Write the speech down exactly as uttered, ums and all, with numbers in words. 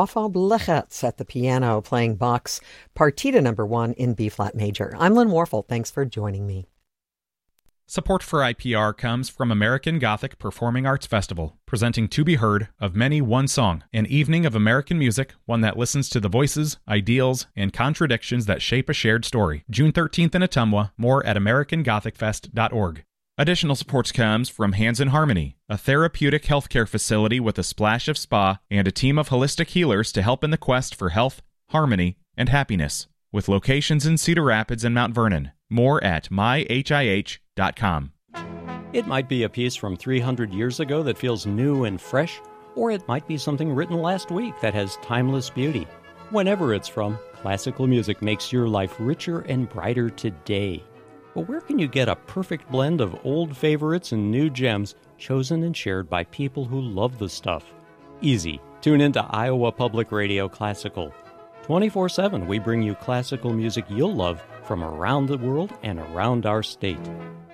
Rafa Blechertz at the piano playing Bach's Partita number one in B-flat major. I'm Lynn Warfel. Thanks for joining me. Support for I P R comes from American Gothic Performing Arts Festival, presenting To Be Heard of Many One Song, an evening of American music, one that listens to the voices, ideals, and contradictions that shape a shared story. June thirteenth in Ottumwa, more at american gothic fest dot org. Additional support comes from Hands in Harmony, a therapeutic healthcare facility with a splash of spa and a team of holistic healers to help in the quest for health, harmony, and happiness, with locations in Cedar Rapids and Mount Vernon. More at my h i h dot com. It might be a piece from three hundred years ago that feels new and fresh, or it might be something written last week that has timeless beauty. Whenever it's from, classical music makes your life richer and brighter today. But where can you get a perfect blend of old favorites and new gems chosen and shared by people who love the stuff? Easy. Tune into Iowa Public Radio Classical. twenty-four seven, we bring you classical music you'll love from around the world and around our state.